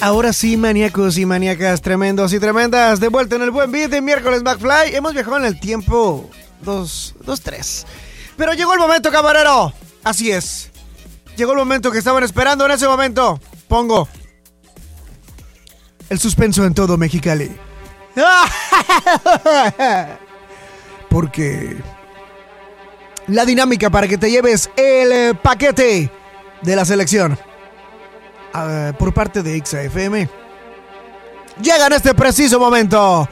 Ahora sí, maníacos y maníacas, tremendos y tremendas, de vuelta en el buen beat de miércoles McFly. Hemos viajado en el tiempo 2-3. Pero llegó el momento, camarero. Así es. Llegó el momento que estaban esperando. En ese momento pongo el suspenso en todo Mexicali. Porque la dinámica para que te lleves el paquete de la selección por parte de XFM llega en este preciso momento.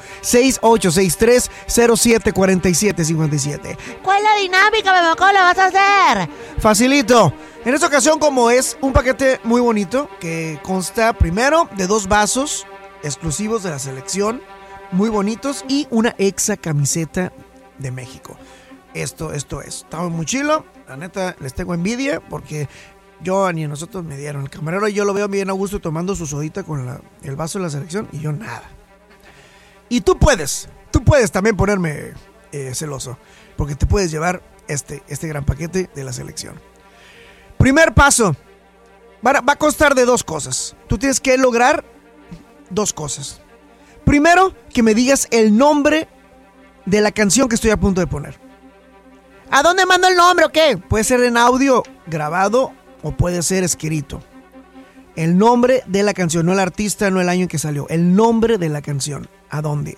6863-074757. ¿Cuál es la dinámica, Memo? ¿Cómo la vas a hacer? Facilito. En esta ocasión, como es un paquete muy bonito que consta primero de 2 vasos exclusivos de la selección, muy bonitos, y una exa camiseta de México. Esto es. Estaba muy chilo. La neta, les tengo envidia porque yo ni a nosotros me dieron. El camarero y yo lo veo bien a gusto tomando su sodita con el vaso de la selección y yo nada. Y tú puedes también ponerme celoso porque te puedes llevar este gran paquete de la selección. Primer paso. Va a constar de 2 cosas. Tú tienes que lograr 2 cosas. Primero, que me digas el nombre de la canción que estoy a punto de poner. ¿A dónde mando el nombre o qué? Puede ser en audio grabado o puede ser escrito. El nombre de la canción, no el artista, no el año en que salió. El nombre de la canción. ¿A dónde?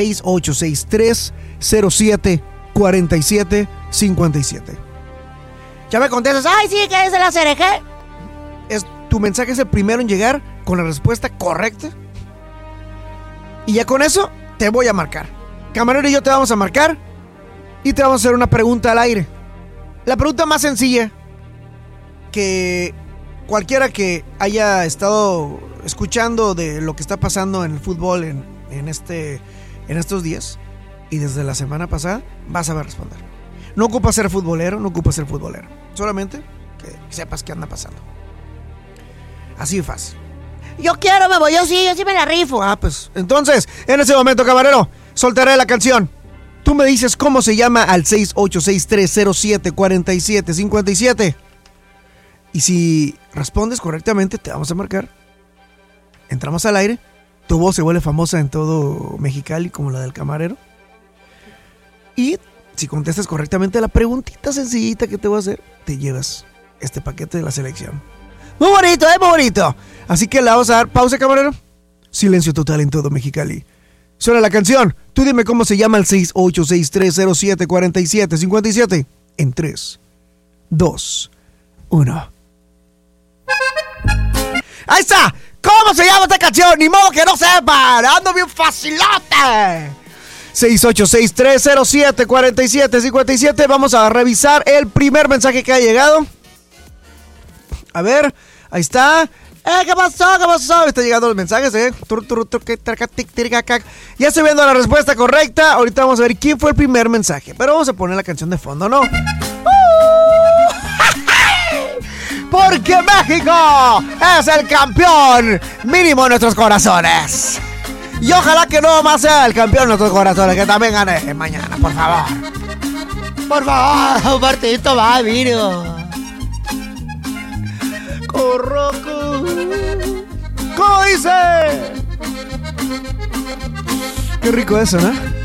6863-074757. Ya me contestas, ay, sí, que es de la CRG. Tu mensaje es el primero en llegar con la respuesta correcta. Y ya con eso te voy a marcar. Camarero y yo te vamos a marcar y te vamos a hacer una pregunta al aire. La pregunta más sencilla que cualquiera que haya estado escuchando de lo que está pasando en el fútbol en estos días y desde la semana pasada vas a saber responder. No ocupa ser futbolero, solamente que sepas qué anda pasando. Así de fácil. Yo quiero, Memo, yo sí me la rifo. Pues entonces, en ese momento, camarero, soltaré la canción. Tú me dices cómo se llama al 6863-074757. Y si respondes correctamente, te vamos a marcar. Entramos al aire. Tu voz se vuelve famosa en todo Mexicali, como la del camarero. Y si contestas correctamente la preguntita sencillita que te voy a hacer, te llevas este paquete de la selección. Muy bonito, muy bonito. Así que le vamos a dar pausa, camarero. Silencio total en todo Mexicali. Suena la canción. Tú dime cómo se llama el 6863-074757. En 3, 2, 1. ¡Ahí está! ¿Cómo se llama esta canción? Ni modo que no sepan. Ando bien facilote. 6863-074757. Vamos a revisar el primer mensaje que ha llegado. A ver, ahí está. ¿Qué pasó? Está llegando los mensajes, Ya estoy viendo la respuesta correcta. Ahorita vamos a ver quién fue el primer mensaje. Pero vamos a poner la canción de fondo, ¿no? Porque México es el campeón mínimo en nuestros corazones. Y ojalá que no más sea el campeón en nuestros corazones, que también gane mañana, por favor. Por favor, un partidito va, Viro. Corroco. ¿Cómo dice? Qué rico eso, ¿no?